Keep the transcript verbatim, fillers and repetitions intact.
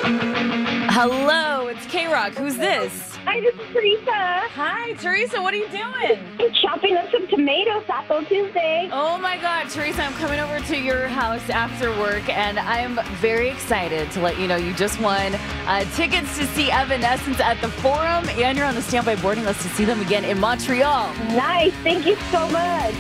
Hello, it's K-Rock. Who's this? Hi, this is Teresa. Hi, Teresa. What are you doing? I'm chopping up some tomatoes. Taco Tuesday. Oh my God, Teresa, I'm coming over to your house after work, and I'm very excited to let you know you just won uh, tickets to see Evanescence at the Forum, and you're on the standby boarding list to see them again in Montreal. Nice. Thank you so much.